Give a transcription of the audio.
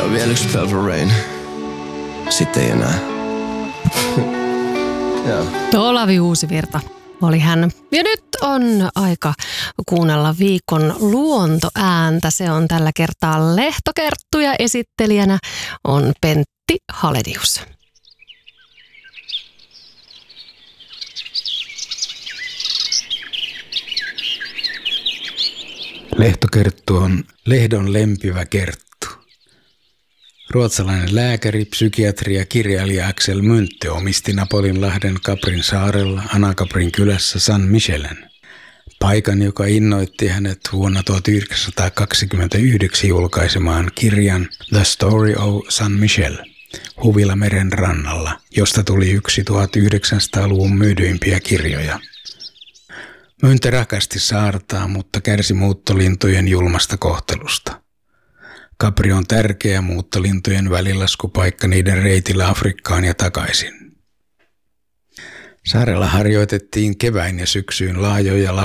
vielä yksi Purple Rain. Sitten ei enää. Olavi Uusivirta oli hän. Ja nyt on aika kuunnella viikon luontoääntä. Se on tällä kertaa Lehtokerttu ja esittelijänä on Pentti Halenius. Lehtokerttu on lehdon lempivä kerttu. Ruotsalainen lääkäri, psykiatri ja kirjailija Axel Munthe omisti Napolinlahden Caprin saarella Anacaprin kylässä San Michelen. Paikan, joka innoitti hänet vuonna 1929 julkaisemaan kirjan The Story of San Michel, huvila meren rannalla, josta tuli yksi 1900-luvun myydyimpiä kirjoja. Munthe rakasti saartaa, mutta kärsi muuttolintujen julmasta kohtelusta. Capri on tärkeä muuttolintujen välilaskupaikka niiden reitillä Afrikkaan ja takaisin. Saarella harjoitettiin keväin ja syksyyn laajoja